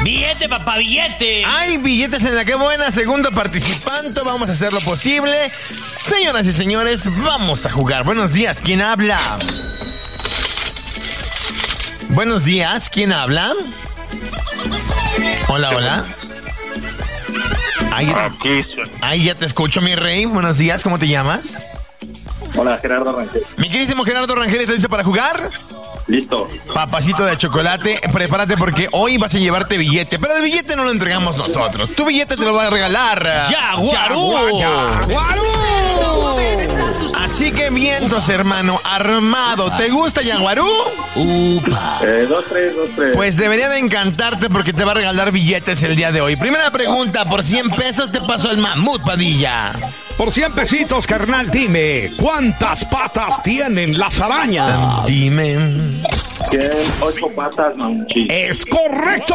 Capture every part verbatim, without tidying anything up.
¡Billete, papá, billete! Hay billetes en la que buena, segundo participante, vamos a hacer lo posible. Señoras y señores, vamos a jugar. Buenos días, ¿quién habla? Buenos días, ¿quién habla? Hola, hola. Ahí, ahí ya te escucho, mi rey. Buenos días, ¿cómo te llamas? Hola, Gerardo Rangel. Mi queridísimo Gerardo Rangel, ¿estás listo para jugar? Listo. Papacito de chocolate, prepárate porque hoy vas a llevarte billete. Pero el billete no lo entregamos nosotros. Tu billete te lo va a regalar ¡Yaguarú! ¡Yaguarú! Así que vientos, hermano, armado. ¿Te gusta Yaguarú? Upa. Eh, dos, tres, dos, tres. Pues debería de encantarte porque te va a regalar billetes el día de hoy. Primera pregunta, por cien pesos te paso el mamut, Padilla. Por cien pesitos, carnal, dime, ¿cuántas patas tienen las arañas? Dime. Tienen ocho patas, mamuchín. ¡Es correcto!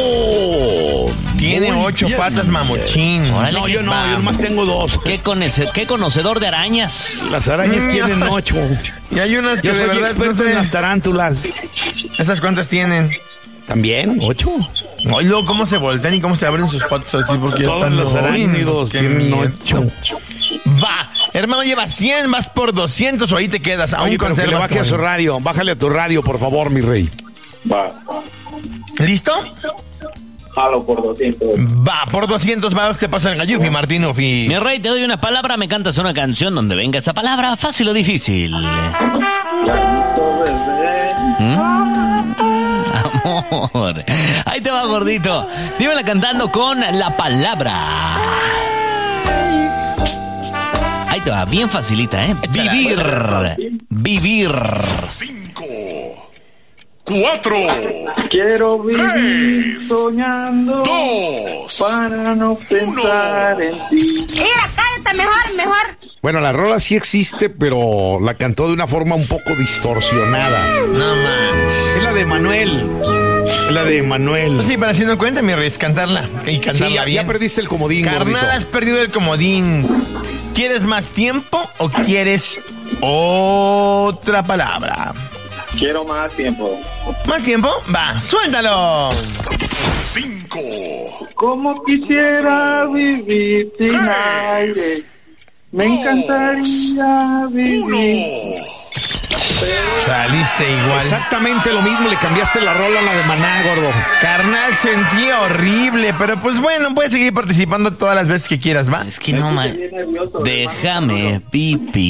Tiene Muy ocho bien. patas, mamuchín. Órale, No, qué yo no, va- yo nomás tengo dos. ¿Qué, conoce- qué conocedor de arañas? Las arañas Mm, tienen ocho. Y hay unas que Yo de soy verdad experto no en las sé. tarántulas. ¿Esas cuántas tienen? ¿También? ¿Ocho? Ay, luego cómo se voltean y cómo se abren sus patas así porque ya Todos están... los Ay, arácnidos qué tienen miedo. ocho. Va, hermano, lleva cien, vas por doscientos o ahí te quedas. Aún Oye, pero que le conservas baje a su como- radio. Bájale a tu radio, por favor, mi rey. Va. ¿Listo? Jalo por doscientos. Va, por doscientos varos te pasan el gallufi, Martín Ufi. Mi rey, te doy una palabra, me cantas una canción donde venga esa palabra, fácil o difícil. Llaguito, bebé. Amor. Ahí te va, gordito. Dímela cantando con la palabra. Ahí te va, bien facilita, ¿eh? Vivir. Vivir. Cinco, cuatro, Quiero vivir Tres. soñando dos, para no pensar en ti. Mira, cállate, mejor, mejor. Bueno, la rola sí existe, pero la cantó de una forma un poco distorsionada. No manches. Es la de Manuel. Es la de Manuel. Pues sí, para si no cuenta, mi rey, es cantarla. Y cantarla Sí, ya, bien. ya perdiste el comodín, Carnal, gordito. has perdido el comodín. ¿Quieres más tiempo o quieres otra palabra? Quiero más tiempo. ¿Más tiempo? Va, suéltalo. cinco, Como quisiera vivir sin aire. Me encantaría vivir. uno. Saliste igual. Exactamente lo mismo, le cambiaste la rola a la de Maná, gordo. Carnal, sentí horrible, pero pues bueno, puedes seguir participando todas las veces que quieras, ¿va? Es que no, man. Estoy bien nervioso, Déjame, pipi.